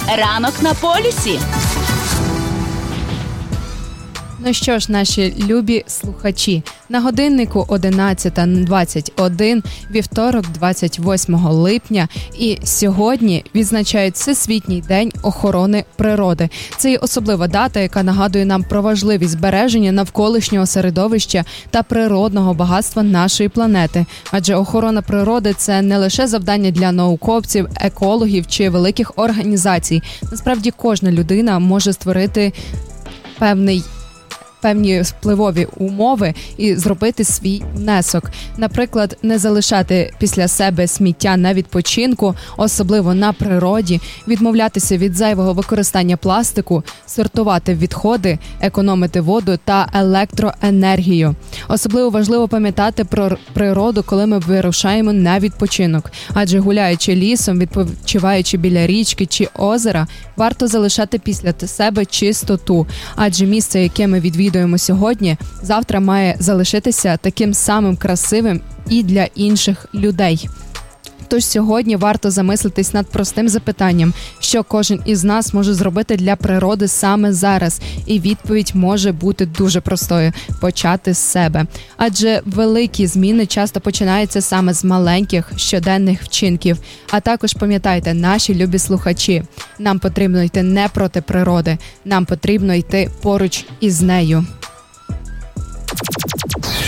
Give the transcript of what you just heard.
Ранок на полюсі. Ну що ж, наші любі слухачі, на годиннику 11:21, вівторок, 28 липня, і сьогодні відзначають Всесвітній день охорони природи. Це є особлива дата, яка нагадує нам про важливість збереження навколишнього середовища та природного багатства нашої планети. Адже охорона природи – це не лише завдання для науковців, екологів чи великих організацій. Насправді кожна людина може створити певні впливові умови і зробити свій внесок. Наприклад, не залишати після себе сміття на відпочинку, особливо на природі, відмовлятися від зайвого використання пластику, сортувати відходи, економити воду та електроенергію. Особливо важливо пам'ятати про природу, коли ми вирушаємо на відпочинок. Адже гуляючи лісом, відпочиваючи біля річки чи озера, варто залишати після себе чистоту. Адже місце, яке ми відвідуємо сьогодні, завтра має залишитися таким самим красивим і для інших людей. Тож сьогодні варто замислитись над простим запитанням, що кожен із нас може зробити для природи саме зараз. І відповідь може бути дуже простою – почати з себе. Адже великі зміни часто починаються саме з маленьких щоденних вчинків. А також пам'ятайте, наші любі слухачі, нам потрібно йти не проти природи, нам потрібно йти поруч із нею.